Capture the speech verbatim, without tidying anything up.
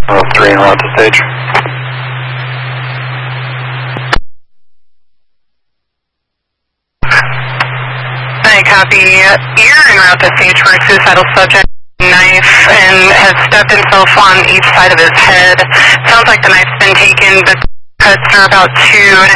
Oh, three en route to stage. I copy. You're en route to stage for a suicidal subject. Knife and has stepped himself on each side of his head. Sounds like the knife's been taken, but cuts are about two and a